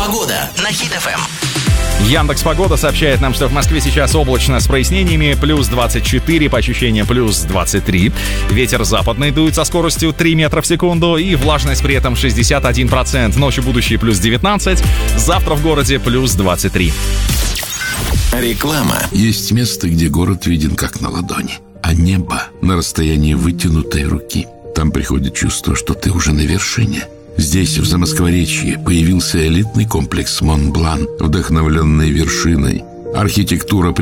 Погода на Хит ФМ. Яндекс.Погода сообщает нам, что в Москве сейчас облачно с прояснениями, плюс 24, по ощущениям плюс 23. Ветер западный дует со скоростью 3 метра в секунду и влажность при этом 61%. Ночью будущее плюс 19, завтра в городе плюс 23. Реклама. Есть место, где город виден как на ладони, а небо на расстоянии вытянутой руки. Там приходит чувство, что ты уже на вершине. Здесь, в Замоскворечье, появился элитный комплекс «Монблан», вдохновленный вершиной. Архитектура